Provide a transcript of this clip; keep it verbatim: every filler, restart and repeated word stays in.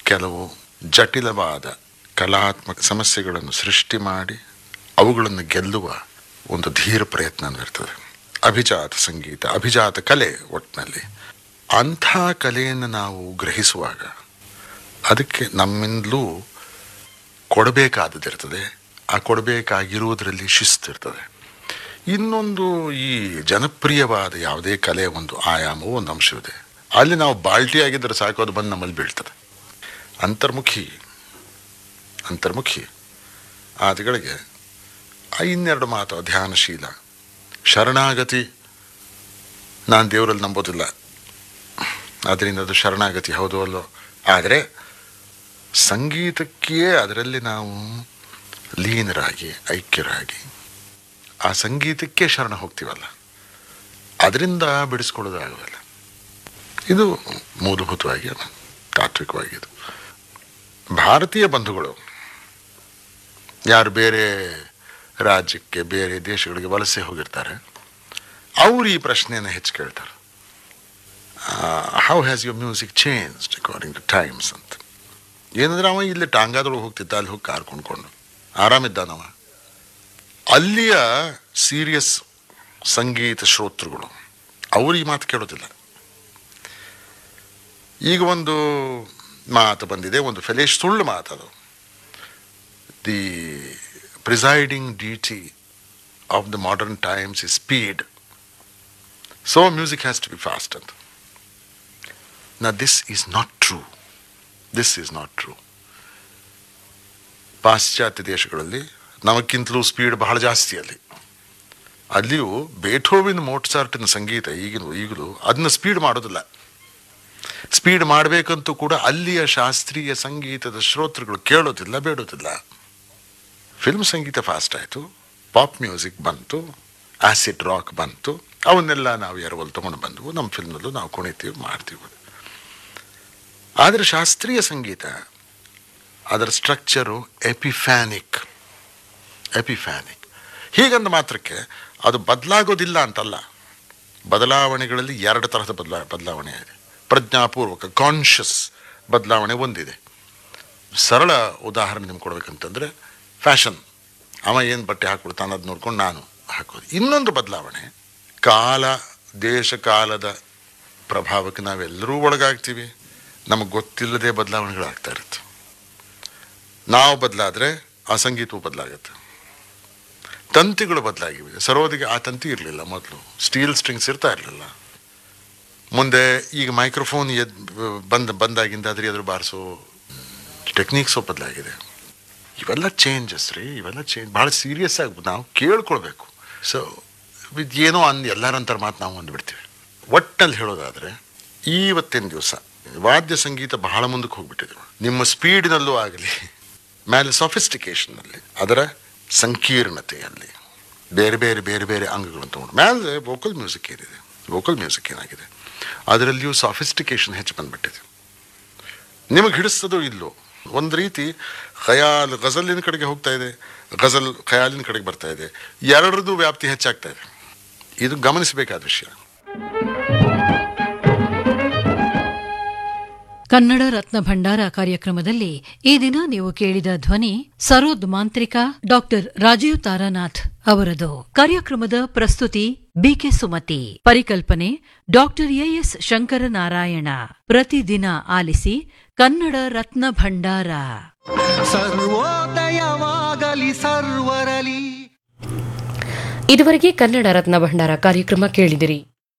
ಕೆಲವು ಜಟಿಲವಾದ ಕಲಾತ್ಮಕ ಸಮಸ್ಯೆಗಳನ್ನು ಸೃಷ್ಟಿ ಮಾಡಿ ಅವುಗಳನ್ನು ಗೆಲ್ಲುವ ಒಂದು ಧೀರ ಪ್ರಯತ್ನ ಇರ್ತದೆ. ಅಭಿಜಾತ ಸಂಗೀತ, ಅಭಿಜಾತ ಕಲೆ ಒಟ್ಟಿನಲ್ಲಿ. ಅಂಥ ಕಲೆಯನ್ನು ನಾವು ಗ್ರಹಿಸುವಾಗ ಅದಕ್ಕೆ ನಮ್ಮಿಂದಲೂ ಕೊಡಬೇಕಾದದಿರ್ತದೆ. ಆ ಕೊಡಬೇಕಾಗಿರುವುದರಲ್ಲಿ ಶಿಸ್ತಿರ್ತದೆ. ಇನ್ನೊಂದು, ಈ ಜನಪ್ರಿಯವಾದ ಯಾವುದೇ ಕಲೆಯ ಒಂದು ಆಯಾಮವು ಒಂದು ಅಂಶವಿದೆ. ಅಲ್ಲಿ ನಾವು ಬಾಲ್ಟಿ ಆಗಿದ್ದರೆ ಸಾಕು, ಅದು ಬಂದು ನಮ್ಮಲ್ಲಿ ಬೀಳ್ತದೆ. ಅಂತರ್ಮುಖಿ ಅಂತರ್ಮುಖಿ ಆದಿಗಳಿಗೆ ಇನ್ನೆರಡು ಮಾತು: ಧ್ಯಾನಶೀಲ, ಶರಣಾಗತಿ. ನಾನು ದೇವರಲ್ಲಿ ನಂಬೋದಿಲ್ಲ, ಅದರಿಂದ ಅದು ಶರಣಾಗತಿ ಹೌದು ಅಲ್ಲೋ. ಆದರೆ ಸಂಗೀತಕ್ಕೆ ಅದರಲ್ಲಿ ನಾವು ಲೀನರಾಗಿ ಐಕ್ಯರಾಗಿ ಆ ಸಂಗೀತಕ್ಕೆ ಶರಣ ಹೋಗ್ತೀವಲ್ಲ, ಅದರಿಂದ ಬಿಡಿಸ್ಕೊಳ್ಳೋದಾಗಲ್ಲ. ಇದು ಮೂಲಭೂತವಾಗಿ ತಾತ್ವಿಕವಾಗಿದ್ದು. ಭಾರತೀಯ ಬಂಧುಗಳು ಯಾರು ಬೇರೆ ರಾಜ್ಯಕ್ಕೆ ಬೇರೆ ದೇಶಗಳಿಗೆ ವಲಸೆ ಹೋಗಿರ್ತಾರೆ, ಅವರು ಈ ಪ್ರಶ್ನೆಯನ್ನು ಹೆಚ್ಚು ಕೇಳ್ತಾರೆ. How has your music changed according to times ಅಂತ. ಏನಂದ್ರೆ ಅವ ಇಲ್ಲಿ ಟಾಂಗಾದೊಳಗೆ ಹೋಗ್ತಿದ್ದ, ಅಲ್ಲಿ ಹೋಗಿ ಕಾರ್ ಕೊಂಡ್ಕೊಂಡು ಆರಾಮಿದ್ದಾನವ. ಅಲ್ಲಿಯ ಸೀರಿಯಸ್ ಸಂಗೀತ ಶ್ರೋತೃಗಳು ಅವರು ಈ ಮಾತು ಕೇಳೋದಿಲ್ಲ. ಈಗ ಒಂದು ಮಾತು ಬಂದಿದೆ, ಒಂದು ಫೆಲೇಶ್ ಸುಳ್ಳು ಮಾತದು. The presiding duty of the modern times is speed, so music has to B fast ಅಂತ. ನಾ this is not true. This is not true. ಪಾಶ್ಚಾತ್ಯ ದೇಶಗಳಲ್ಲಿ ನಮಗಿಂತಲೂ ಸ್ಪೀಡ್ ಬಹಳ ಜಾಸ್ತಿ. ಅಲ್ಲಿ ಅಲ್ಲಿಯೂ ಬೇಥೋವಿನ್, ಮೋಟ್ಸಾರ್ಟಿನ ಸಂಗೀತ ಈಗಿನ ಈಗಲೂ ಅದನ್ನ ಸ್ಪೀಡ್ ಮಾಡೋದಿಲ್ಲ. ಸ್ಪೀಡ್ ಮಾಡಬೇಕಂತೂ ಕೂಡ ಅಲ್ಲಿಯ ಶಾಸ್ತ್ರೀಯ ಸಂಗೀತದ ಶ್ರೋತೃಗಳು ಕೇಳೋದಿಲ್ಲ, ಬೇಡೋದಿಲ್ಲ. ಫಿಲ್ಮ್ ಸಂಗೀತ ಫಾಸ್ಟ್ ಆಯಿತು, ಪಾಪ್ ಮ್ಯೂಸಿಕ್ ಬಂತು, ಆಸಿಡ್ ರಾಕ್ ಬಂತು. ಅವನ್ನೆಲ್ಲ ನಾವು ಎರವಲ್ಲಿ ತೊಗೊಂಡು ಬಂದವು. ನಮ್ಮ ಫಿಲ್ಮ್ನಲ್ಲೂ ನಾವು ಕುಣಿತೀವಿ, ಮಾಡ್ತೀವಿ. ಆದರೆ ಶಾಸ್ತ್ರೀಯ ಸಂಗೀತ ಅದರ ಸ್ಟ್ರಕ್ಚರು ಎಪಿಫ್ಯಾನಿಕ್ ಎಪಿಫ್ಯಾನಿಕ್ ಹೀಗಂದ ಮಾತ್ರಕ್ಕೆ ಅದು ಬದಲಾಗೋದಿಲ್ಲ ಅಂತಲ್ಲ. ಬದಲಾವಣೆಗಳಲ್ಲಿ ಎರಡು ತರಹದ ಬದಲಾ ಬದಲಾವಣೆ ಇದೆ. ಪ್ರಜ್ಞಾಪೂರ್ವಕ ಕಾನ್ಷಿಯಸ್ ಬದಲಾವಣೆ ಒಂದಿದೆ. ಸರಳ ಉದಾಹರಣೆ ನಿಮ್ಗೆ ಕೊಡ್ಬೇಕಂತಂದರೆ, ಫ್ಯಾಷನ್, ಅವ ಏನು ಬಟ್ಟೆ ಹಾಕ್ಬಿಡ್ತಾನೆ ಅದು ನೋಡ್ಕೊಂಡು ನಾನು ಹಾಕೋದು. ಇನ್ನೊಂದು ಬದಲಾವಣೆ, ಕಾಲ ದೇಶ ಕಾಲದ ಪ್ರಭಾವಕ್ಕೆ ನಾವೆಲ್ಲರೂ ಒಳಗಾಗ್ತೀವಿ. ನಮಗೆ ಗೊತ್ತಿಲ್ಲದೆ ಬದಲಾವಣೆಗಳಾಗ್ತಾ ಇರುತ್ತೆ. ನಾವು ಬದಲಾದರೆ ಆ ಸಂಗೀತವು ಬದಲಾಗುತ್ತೆ. ತಂತಿಗಳು ಬದಲಾಗಿವೆ. ಸರೋದಿಗೆ ಆ ತಂತಿ ಇರಲಿಲ್ಲ ಮೊದಲು, ಸ್ಟೀಲ್ ಸ್ಟ್ರಿಂಗ್ಸ್ ಇರ್ತಾ ಇರಲಿಲ್ಲ. ಮುಂದೆ ಈಗ ಮೈಕ್ರೋಫೋನ್ ಎದ್ ಬಂದ ಬಂದಾಗಿಂದ ಅದ್ರ ಎದುರು ಬಾರಿಸೋ ಟೆಕ್ನಿಕ್ಸು ಬದಲಾಗಿದೆ. ಇವೆಲ್ಲ ಚೇಂಜಸ್ ರೀ, ಇವೆಲ್ಲ ಚೇಂಜ್ ಭಾಳ ಸೀರಿಯಸ್ ಆಗಿ ನಾವು ಕೇಳ್ಕೊಳ್ಬೇಕು. ಸೊ ಇದು ಏನೋ ಅಂದು ಎಲ್ಲರಂತರ ಮಾತು ನಾವು ಅಂದ್ಬಿಡ್ತೀವಿ. ಒಟ್ಟಲ್ಲಿ ಹೇಳೋದಾದರೆ, ಇವತ್ತಿನ ದಿವಸ ವಾದ್ಯ ಸಂಗೀತ ಬಹಳ ಮುಂದಕ್ಕೆ ಹೋಗ್ಬಿಟ್ಟಿದೆ. ನಿಮ್ಮ ಸ್ಪೀಡಿನಲ್ಲೂ ಆಗಲಿ, ಮೇಲೆ ಸಾಫಿಸ್ಟಿಕೇಷನ್ನಲ್ಲಿ, ಅದರ ಸಂಕೀರ್ಣತೆಯಲ್ಲಿ, ಬೇರೆ ಬೇರೆ ಬೇರೆ ಬೇರೆ ಅಂಗಗಳನ್ನು ತೊಗೊಂಡು ಮೇಲೆ ವೋಕಲ್ ಮ್ಯೂಸಿಕ್ ಏನಿದೆ, ವೋಕಲ್ ಮ್ಯೂಸಿಕ್ ಏನಾಗಿದೆ ಅದರಲ್ಲಿಯೂ ಸಾಫಿಸ್ಟಿಕೇಷನ್ ಹೆಚ್ಚು ಬಂದುಬಿಟ್ಟಿದೆ. ನಿಮಗೆ ಹಿಡಿಸ್ತದೋ ಇಲ್ಲೋ, ಒಂದು ರೀತಿ ಖಯಾಲ್ ಗಜಲಿನ ಕಡೆಗೆ ಹೋಗ್ತಾ ಇದೆ, ಗಜಲ್ ಖಯಾಲಿನ ಕಡೆಗೆ ಬರ್ತಾ ಇದೆ. ಎರಡರದ್ದು ವ್ಯಾಪ್ತಿ ಹೆಚ್ಚಾಗ್ತಾ ಇದೆ. ಇದು ಗಮನಿಸಬೇಕಾದ ವಿಷಯ. ಕನ್ನಡ ರತ್ನ ಭಂಡಾರ ಕಾರ್ಯಕ್ರಮದಲ್ಲಿ ಈ ದಿನ ನೀವು ಕೇಳಿದ ಧ್ವನಿ ಸರೋದ್ ಮಾಂತ್ರಿಕ ಡಾಕ್ಟರ್ ರಾಜೀವ್ ತಾರಾನಾಥ್ ಅವರದು. ಕಾರ್ಯಕ್ರಮದ ಪ್ರಸ್ತುತಿ ಬಿಕೆ ಸುಮತಿ. ಪರಿಕಲ್ಪನೆ ಡಾಕ್ಟರ್ ಎಎಸ್ ಶಂಕರನಾರಾಯಣ. ಪ್ರತಿದಿನ ಆಲಿಸಿ ಕನ್ನಡ ರತ್ನ ಭಂಡಾರ. ಸರ್ವೋದಯವಾಗಲಿ ಸರ್ವರಲಿ. ಇದುವರೆಗೆ ಕನ್ನಡ ರತ್ನ ಭಂಡಾರ ಕಾರ್ಯಕ್ರಮ ಕೇಳಿದಿರಿ.